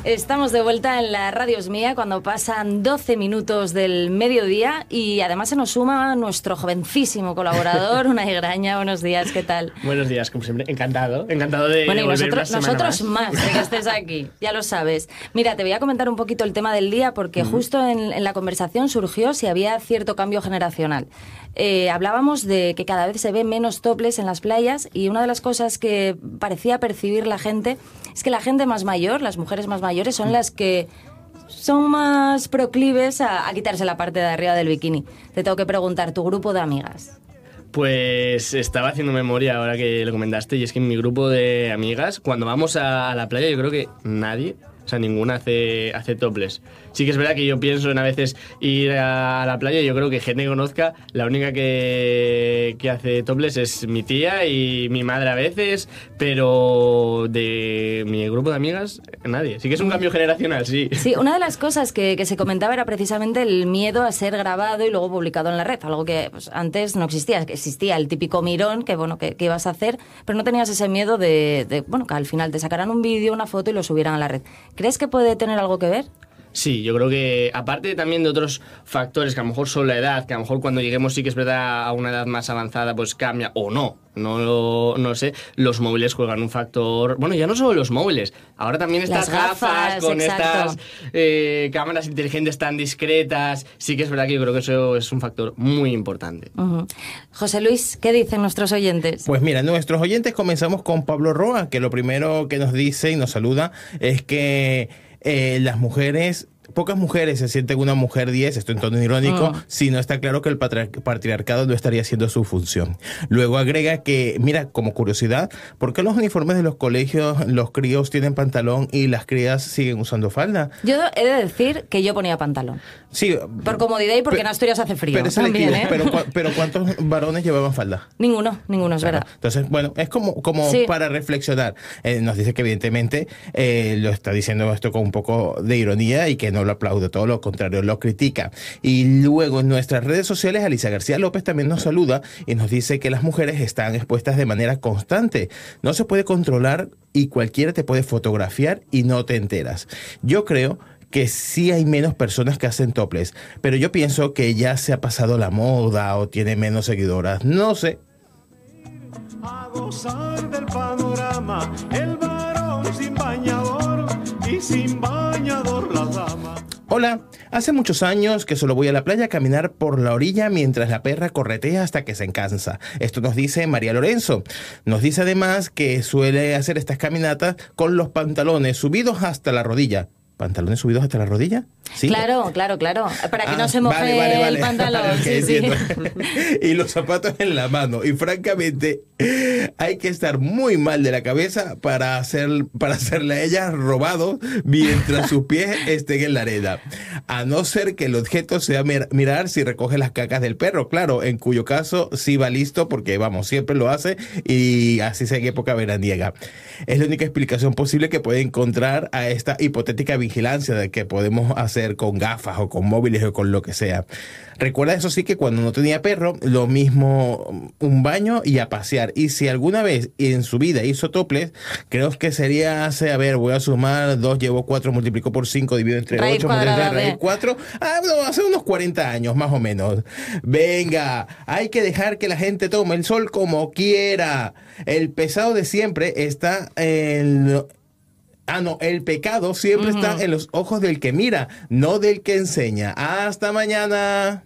Estamos de vuelta en la Radio Es Mía cuando pasan 12 minutos del mediodía y además se nos suma nuestro jovencísimo colaborador, Unai Graña. Buenos días, ¿qué tal? Buenos días, como siempre. Encantado de Bueno, y volver nosotros más de que estés aquí, ya lo sabes. Mira, te voy a comentar un poquito el tema del día porque justo en la conversación surgió si había cierto cambio generacional. Hablábamos de que cada vez se ve menos topless en las playas y una de las cosas que parecía percibir la gente es que la gente más mayor, las mujeres más mayores, son las que son más proclives a quitarse la parte de arriba del bikini. Te tengo que preguntar, ¿tu grupo de amigas? Pues estaba haciendo memoria ahora que lo comentaste, y es que en mi grupo de amigas, cuando vamos a la playa, yo creo que nadie, o sea, ninguna hace topless. Sí que es verdad que yo pienso en a veces ir a la playa y yo creo que gente que conozca, la única que hace topless es mi tía y mi madre a veces, pero de mi grupo de amigas, nadie. Sí que es un cambio generacional, sí. Sí, una de las cosas que se comentaba era precisamente el miedo a ser grabado y luego publicado en la red, algo que pues, antes no existía, que existía el típico mirón que ibas a hacer, pero no tenías ese miedo de que al final te sacaran un vídeo, una foto y lo subieran a la red. ¿Crees que puede tener algo que ver? Sí, yo creo que aparte también de otros factores que a lo mejor son la edad, que a lo mejor cuando lleguemos sí que es verdad a una edad más avanzada pues cambia o no sé, los móviles juegan un factor, bueno, ya no solo los móviles, ahora también estas gafas con exacto. estas cámaras inteligentes tan discretas, sí que es verdad que yo creo que eso es un factor muy importante. Uh-huh. José Luis, ¿qué dicen nuestros oyentes? Pues mira, nuestros oyentes comenzamos con Pablo Roa, que lo primero que nos dice y nos saluda es que pocas mujeres se sienten una mujer 10, esto en tono irónico, si no está claro que el patriarcado no estaría haciendo su función. Luego agrega que, mira, como curiosidad, ¿por qué los uniformes de los colegios, los críos tienen pantalón y las crías siguen usando falda? Yo he de decir que yo ponía pantalón. Sí. Por comodidad y porque en Asturias hace frío. Pero también, ¿eh? pero ¿cuántos varones llevaban falda? Ninguno, es verdad. Entonces, bueno, es como sí, para reflexionar. Nos dice que evidentemente lo está diciendo esto con un poco de ironía y que no lo aplaude, todo lo contrario, lo critica. Y luego en nuestras redes sociales, Alicia García López también nos saluda y nos dice que las mujeres están expuestas de manera constante. No se puede controlar y cualquiera te puede fotografiar y no te enteras. Yo creo que sí hay menos personas que hacen topless, pero yo pienso que ya se ha pasado la moda o tiene menos seguidoras, no sé. A gozar del panorama, el varón sin bañador y sin bañador la dama. Hola, hace muchos años que solo voy a la playa a caminar por la orilla mientras la perra corretea hasta que se cansa. Esto nos dice María Lorenzo. Nos dice además que suele hacer estas caminatas con los pantalones subidos hasta la rodilla. ¿Pantalones subidos hasta la rodilla? ¿Sí? Claro. Para que no se moje el pantalón. Okay, sí. Y los zapatos en la mano. Y francamente, hay que estar muy mal de la cabeza para hacerle a ella robado mientras sus pies estén en la arena. A no ser que el objeto sea mirar si recoge las cacas del perro. Claro, en cuyo caso sí va listo porque, siempre lo hace y así sea en época veraniega. Es la única explicación posible que puede encontrar a esta hipotética vigilancia de que podemos hacer con gafas o con móviles o con lo que sea. Recuerda, eso sí, que cuando no tenía perro, lo mismo un baño y a pasear. Y si alguna vez en su vida hizo topless, creo que sería voy a sumar 2, llevo 4, multiplico por 5, divido entre 8, raíz 4. Hace unos 40 años más o menos. Venga, hay que dejar que la gente tome el sol como quiera. El pesado de siempre está en... el pecado siempre está en los ojos del que mira, no del que enseña. Hasta mañana.